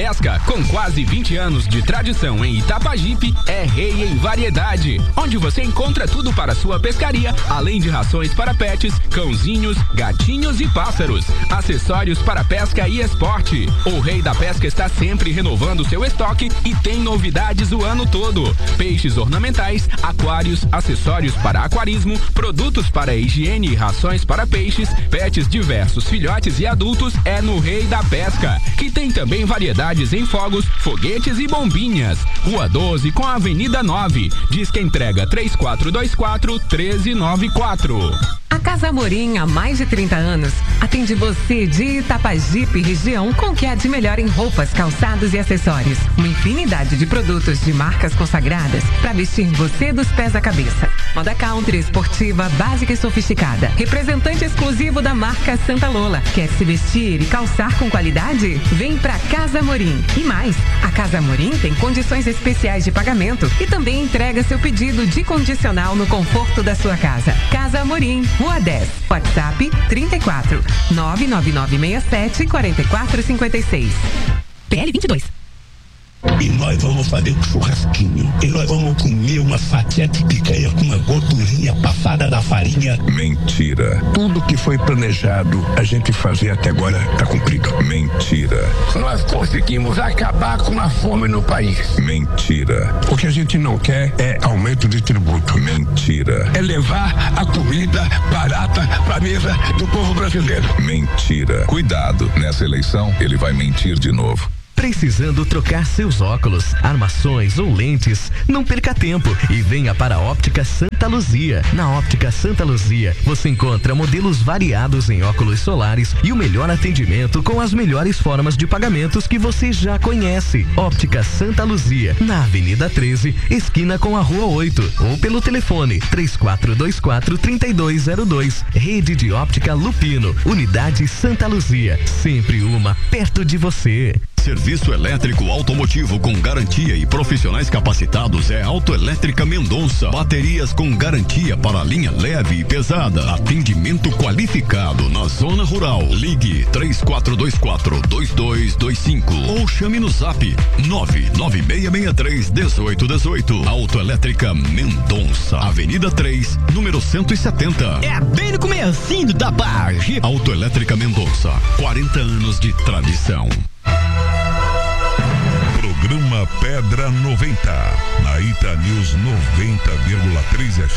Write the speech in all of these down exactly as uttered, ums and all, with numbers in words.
Pesca, com quase vinte anos de tradição em Itapajipe, é rei em variedade, onde você encontra tudo para sua pescaria, além de rações para pets, cãozinhos, gatinhos e pássaros, acessórios para pesca e esporte. O Rei da Pesca está sempre renovando seu estoque e tem novidades o ano todo. Peixes ornamentais, aquários, acessórios para aquarismo, produtos para higiene e rações para peixes, pets diversos, filhotes e adultos, é no Rei da Pesca, que tem também variedades em fogos, foguetes e bombinhas. Rua doze com a Avenida nove. Diz que entrega três quatro dois quatro, um três nove quatro. A Casa Amorim, há mais de trinta anos, atende você de Itapajipe região com o que há de melhor em roupas, calçados e acessórios. Uma infinidade de produtos de marcas consagradas para vestir você dos pés à cabeça. Moda country, esportiva, básica e sofisticada. Representante exclusivo da marca Santa Lola. Quer se vestir e calçar com qualidade? Vem pra Casa Amorim. E mais, a Casa Amorim tem condições especiais de pagamento e também entrega seu pedido de condicional no conforto da sua casa. Casa Amorim, Rua dez, WhatsApp trinta e quatro, nove nove nove seis sete, quatro quatro cinco seis. P L vinte e dois. E nós vamos fazer um churrasquinho. E nós vamos comer uma fatia de picanha com uma gordurinha passada da farinha. Mentira. Tudo que foi planejado a gente fazer até agora tá cumprido. Mentira. Nós conseguimos acabar com a fome no país. Mentira. O que a gente não quer é aumento de tributo. Mentira. É levar a comida barata pra mesa do povo brasileiro. Mentira. Cuidado, nessa eleição ele vai mentir de novo. Precisando trocar seus óculos, armações ou lentes? Não perca tempo e venha para a Óptica Santa Luzia. Na Óptica Santa Luzia, você encontra modelos variados em óculos solares e o melhor atendimento com as melhores formas de pagamentos que você já conhece. Óptica Santa Luzia, na Avenida treze, esquina com a Rua oito, ou pelo telefone três quatro dois quatro, três dois zero dois. Rede de Óptica Lupino, Unidade Santa Luzia, sempre uma perto de você. Serviço elétrico automotivo com garantia e profissionais capacitados é Autoelétrica Mendonça. Baterias com garantia para linha leve e pesada. Atendimento qualificado na zona rural. Ligue três quatro dois quatro, dois dois dois cinco ou chame no zap nove nove seis seis três, um oito um oito. Autoelétrica Mendonça, Avenida três, número cento e setenta. É bem no comecinho da tarde. Autoelétrica Mendonça, quarenta anos de tradição. Programa Pedra noventa, na Ita News noventa vírgula três F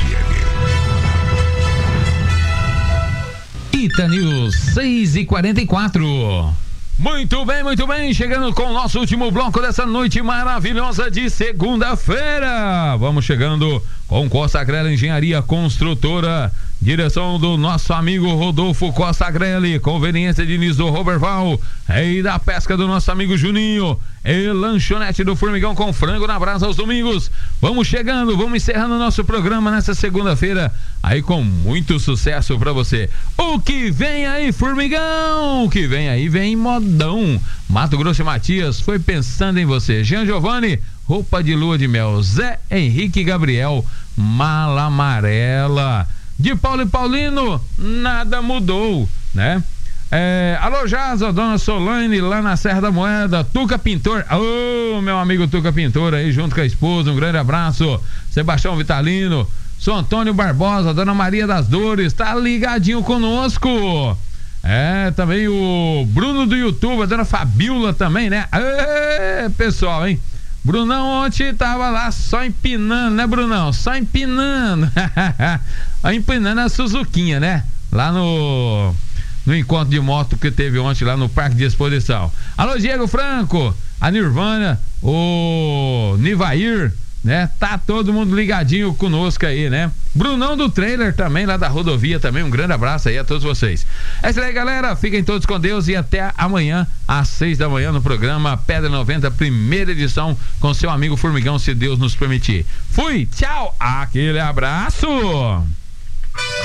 M. Ita News seis e quarenta e quatro. Muito bem, muito bem, chegando com o nosso último bloco dessa noite maravilhosa de segunda-feira. Vamos chegando com Costa Grelli Engenharia Construtora, direção do nosso amigo Rodolfo Costa Grelli, conveniência de Nis do Roberval, Rei da Pesca do nosso amigo Juninho, e lanchonete do Formigão com frango na brasa aos domingos. Vamos chegando, vamos encerrando o nosso programa nessa segunda-feira, aí com muito sucesso pra você. O que vem aí, Formigão? O que vem aí, vem modão. Mato Grosso e Matias foi pensando em você. Jean Giovanni, roupa de lua de mel. Zé Henrique Gabriel, mala amarela. De Paulo e Paulino, nada mudou, né? É, alô, Jaza, dona Solane, lá na Serra da Moeda. Tuca Pintor, ô, meu amigo Tuca Pintor aí, junto com a esposa, um grande abraço. Sebastião Vitalino, sou Antônio Barbosa, dona Maria das Dores, tá ligadinho conosco. É, também o Bruno do YouTube, a dona Fabiola também, né? Ê, pessoal, hein? Brunão ontem tava lá só empinando, né, Brunão? Só empinando. Empinando a Suzuquinha, né? Lá no no encontro de moto que teve ontem lá no Parque de Exposição. Alô, Diego Franco, a Nirvana, o Nivair, né? Tá todo mundo ligadinho conosco aí, né? Brunão do trailer também, lá da rodovia também, um grande abraço aí a todos vocês. É isso aí, galera, fiquem todos com Deus e até amanhã às seis da manhã no programa Pedra noventa, primeira edição, com seu amigo Formigão, se Deus nos permitir. Fui, tchau, aquele abraço.